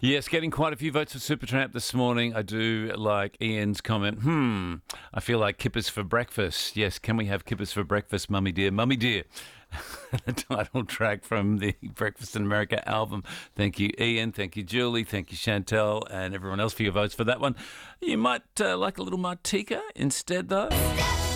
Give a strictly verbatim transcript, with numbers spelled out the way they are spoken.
Yes, getting quite a few votes for Supertramp this morning. I do like Ian's comment. Hmm, I feel like kippers for breakfast. Yes, can we have kippers for breakfast, mummy dear? Mummy dear. The title track from the Breakfast in America album. Thank you, Ian. Thank you, Julie. Thank you, Chantel, and everyone else for your votes for that one. You might uh, like a little Martika instead, though.